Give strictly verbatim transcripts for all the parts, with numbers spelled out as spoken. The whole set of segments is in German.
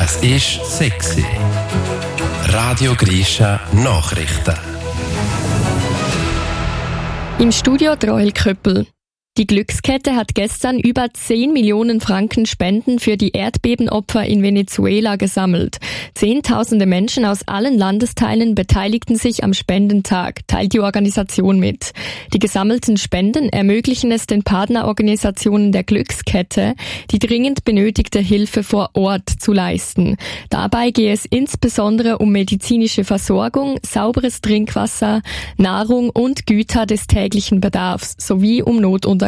Es ist sexy. Radio Grisha Nachrichten. Im Studio Roel Köppel. Die Glückskette hat gestern über zehn Millionen Franken Spenden für die Erdbebenopfer in Venezuela gesammelt. Zehntausende Menschen aus allen Landesteilen beteiligten sich am Spendentag, teilt die Organisation mit. Die gesammelten Spenden ermöglichen es den Partnerorganisationen der Glückskette, die dringend benötigte Hilfe vor Ort zu leisten. Dabei gehe es insbesondere um medizinische Versorgung, sauberes Trinkwasser, Nahrung und Güter des täglichen Bedarfs sowie um Notunterkünfte.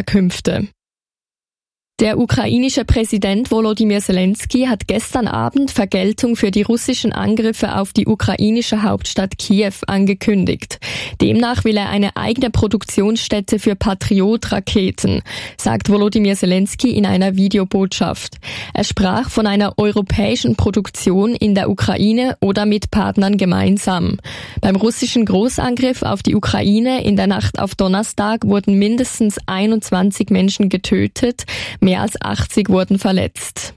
Der ukrainische Präsident Volodymyr Zelensky hat gestern Abend Vergeltung für die russischen Angriffe auf die ukrainische Hauptstadt Kiew angekündigt. Demnach will er eine eigene Produktionsstätte für Patriot-Raketen, sagt Volodymyr Zelensky in einer Videobotschaft. Er sprach von einer europäischen Produktion in der Ukraine oder mit Partnern gemeinsam. Beim russischen Großangriff auf die Ukraine in der Nacht auf Donnerstag wurden mindestens einundzwanzig Menschen getötet, mehr als achtzig wurden verletzt.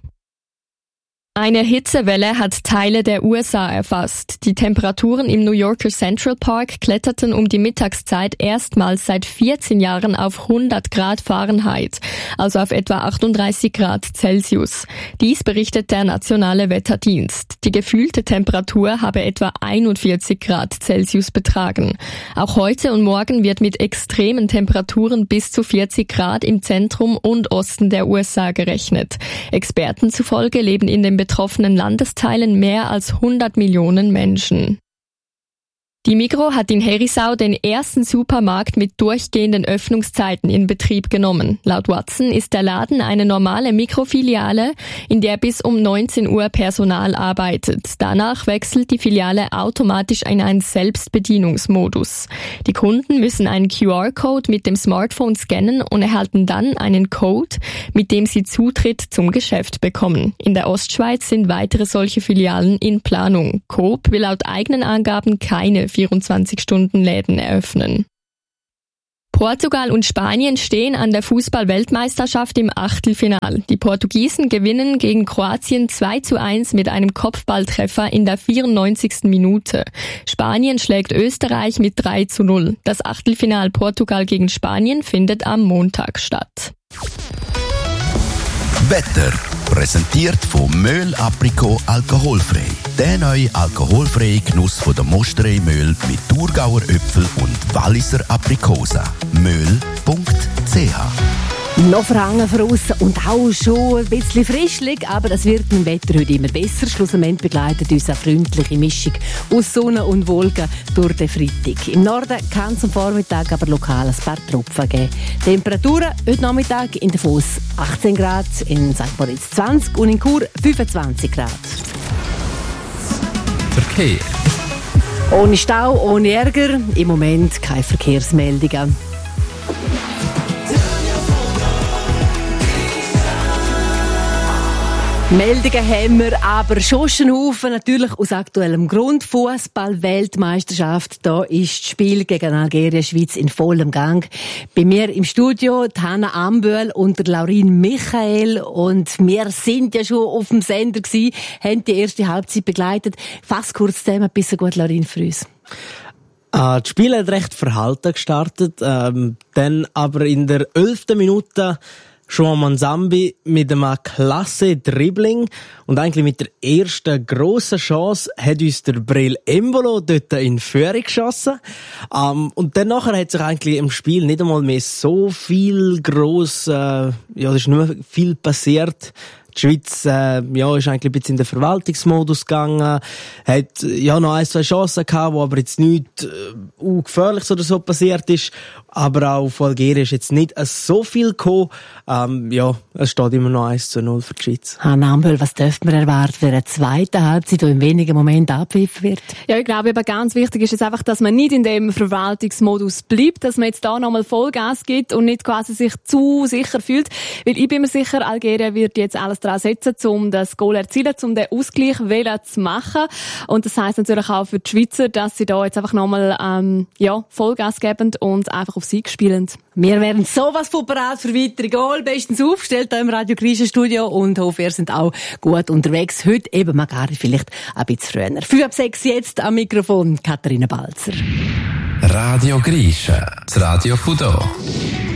Eine Hitzewelle hat Teile der U S A erfasst. Die Temperaturen im New Yorker Central Park kletterten um die Mittagszeit erstmals seit vierzehn Jahren auf hundert Grad Fahrenheit, also auf etwa achtunddreißig Grad Celsius. Dies berichtet der Nationale Wetterdienst. Die gefühlte Temperatur habe etwa einundvierzig Grad Celsius betragen. Auch heute und morgen wird mit extremen Temperaturen bis zu vierzig Grad im Zentrum und Osten der U S A gerechnet. Experten zufolge leben in den betroffenen Landesteilen mehr als hundert Millionen Menschen. Die Migros hat in Herisau den ersten Supermarkt mit durchgehenden Öffnungszeiten in Betrieb genommen. Laut Watson ist der Laden eine normale Mikrofiliale, in der bis um neunzehn Uhr Personal arbeitet. Danach wechselt die Filiale automatisch in einen Selbstbedienungsmodus. Die Kunden müssen einen Q R-Code mit dem Smartphone scannen und erhalten dann einen Code, mit dem sie Zutritt zum Geschäft bekommen. In der Ostschweiz sind weitere solche Filialen in Planung. Coop will laut eigenen Angaben keine vierundzwanzig-Stunden-Läden eröffnen. Portugal und Spanien stehen an der Fußball-Weltmeisterschaft im Achtelfinal. Die Portugiesen gewinnen gegen Kroatien zwei zu eins mit einem Kopfballtreffer in der vierundneunzigsten Minute. Spanien schlägt Österreich mit drei zu null. Das Achtelfinal Portugal gegen Spanien findet am Montag statt. Wetter präsentiert von Möhl Aprikot alkoholfrei. Der neue alkoholfreie Genuss von der Mosterei Möhl mit Thurgauer Äpfel und Walliser Aprikosen. möhl punkt c h. Noch verhangen von aussen und auch schon ein bisschen frischlig, aber es wird im Wetter heute immer besser. Schlussendlich begleitet uns eine freundliche Mischung aus Sonne und Wolken durch den Freitag. Im Norden kann es am Vormittag aber lokal ein paar Tropfen geben. Temperaturen heute Nachmittag in Davos achtzehn Grad, in Sankt Moritz zwanzig und in Chur fünfundzwanzig Grad. Verkehr. Ohne Stau, ohne Ärger, im Moment keine Verkehrsmeldungen. Meldungen haben wir aber schon einen Haufen, natürlich aus aktuellem Grund. Fußball-Weltmeisterschaft, da ist das Spiel gegen Algerien, Schweiz in vollem Gang. Bei mir im Studio die Hanna Ambühl und der Laurin Michael. Und wir sind ja schon auf dem Sender gewesen, haben die erste Halbzeit begleitet. Fass kurz zusammen, bis so gut, Laurin, für uns. Uh, das Spiel hat recht verhalten gestartet, ähm, dann aber in der elften Minute schon Manzambi mit einem klasse Dribbling und eigentlich mit der ersten grossen Chance hat uns der Breel Embolo dort in Führung geschossen. Um, und dann nachher hat sich eigentlich im Spiel nicht einmal mehr so viel gross, äh, ja, es ist nur viel passiert. Die Schweiz äh, ja, ist eigentlich ein bisschen in den Verwaltungsmodus gegangen, hat ja noch ein, zwei Chancen gehabt, wo aber jetzt nichts äh, ungefährliches oder so passiert ist. Aber auch von Algerien ist jetzt nicht so viel gekommen. Ähm, ja, es steht immer noch eins zu null für die Schweiz. Hanna Ambühl, was dürfen wir erwarten für eine zweite Halbzeit, die in wenigen Momenten abgepfiffen wird? Ja, ich glaube, eben ganz wichtig ist jetzt einfach, dass man nicht in dem Verwaltungsmodus bleibt, dass man jetzt da nochmal Vollgas gibt und nicht quasi sich zu sicher fühlt. Weil ich bin mir sicher, Algerien wird jetzt alles dran setzen, um das Goal zu erzielen, um den Ausgleich zu machen. Und das heisst natürlich auch für die Schweizer, dass sie da jetzt einfach nochmal ähm, ja, Vollgas geben und einfach auf Sieg spielen. Wir werden sowas von bereit für weitere Goal. Bestens aufgestellt hier im Radio Griechen Studio und hoffe, ihr seid auch gut unterwegs. Heute eben mal gar nicht, vielleicht ein bisschen früher. Fünf ab sechs jetzt am Mikrofon Katharina Balzer. Radio Griechen, das Radio von hier.